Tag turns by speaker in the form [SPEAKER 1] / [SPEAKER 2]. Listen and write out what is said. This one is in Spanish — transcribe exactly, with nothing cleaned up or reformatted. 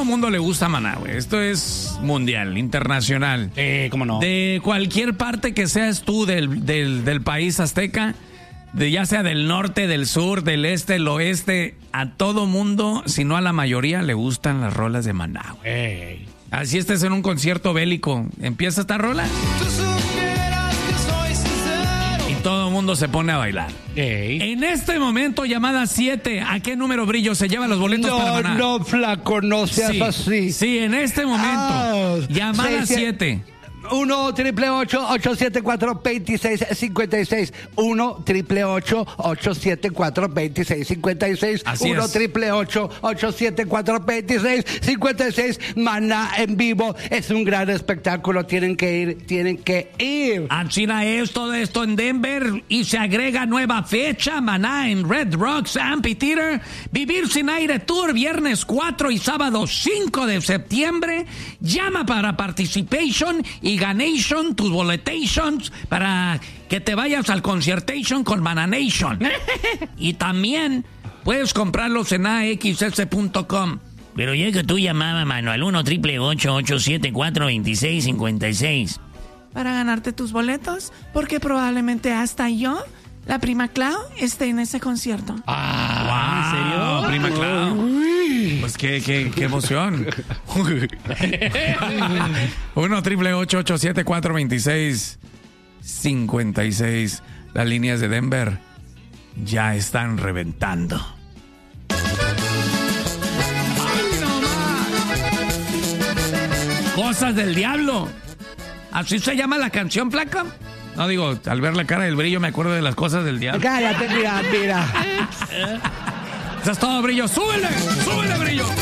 [SPEAKER 1] mundo le gusta Maná, güey. Esto es mundial, internacional.
[SPEAKER 2] Eh, cómo no.
[SPEAKER 1] De cualquier parte que seas tú del, del, del país azteca, de ya sea del norte, del sur, del este, del oeste, a todo mundo, si no a la mayoría, le gustan las rolas de Maná, güey.
[SPEAKER 2] Ey.
[SPEAKER 1] Así estés en un concierto bélico, empieza esta rola y todo el mundo se pone a bailar.
[SPEAKER 2] Ey.
[SPEAKER 1] En este momento, llamada siete, ¿a qué número, Brillo, se lleva los boletos para
[SPEAKER 3] No,
[SPEAKER 1] Maná?
[SPEAKER 3] no, flaco, no seas
[SPEAKER 1] Sí,
[SPEAKER 3] así.
[SPEAKER 1] sí, en este momento,
[SPEAKER 3] Ah,
[SPEAKER 1] llamada
[SPEAKER 3] sí, sí.
[SPEAKER 1] siete.
[SPEAKER 3] uno triple ocho ocho siete cuatro veintiséis cincuenta y seis. uno triple ocho ocho siete cuatro veintiséis cincuenta y seis.
[SPEAKER 1] Así
[SPEAKER 3] uno
[SPEAKER 1] es.
[SPEAKER 3] triple ocho ocho siete cuatro veintiséis cincuenta y seis. Maná en vivo es un gran espectáculo. Tienen que ir, tienen que ir.
[SPEAKER 1] A China es todo esto en Denver y se agrega nueva fecha, Maná en Red Rocks Amphitheater. Vivir sin aire tour, viernes cuatro y sábado cinco de septiembre. Llama para participation y ganation tus boletations para que te vayas al conciertation con Maná Nation. Y también puedes comprarlos en a x s punto com.
[SPEAKER 4] Pero ya que tú llamabas, mano, al uno triple ocho ocho siete cuatro veintiséis cincuenta y seis.
[SPEAKER 5] Para ganarte tus boletos, porque probablemente hasta yo, la prima Clau, esté en ese concierto.
[SPEAKER 2] Ah, ¿en serio?
[SPEAKER 1] Prima Clau. Pues qué, qué, qué emoción. uno triple ocho ocho siete cuatro veintiséis cincuenta y seis. Las líneas de Denver ya están reventando. ¡Ay, no más! Cosas del diablo. ¿Así se llama la canción, Flaca? No, digo, al ver la cara del Brillo me acuerdo de las cosas del diablo.
[SPEAKER 3] Cállate, mira, mira.
[SPEAKER 1] Eso es todo, Brillo. ¡Súbele! ¡Súbele, Brillo!